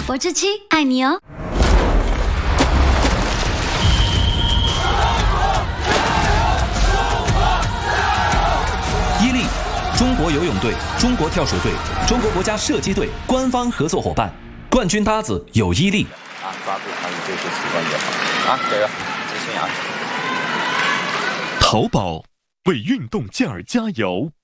我志七爱你哦。 伊利，中国游泳队、中国跳水队、中国国家射击队官方合作伙伴，冠军搭子有伊利。 抓住他们这些习惯就好加油，自信啊！ 淘宝为运动健儿加油。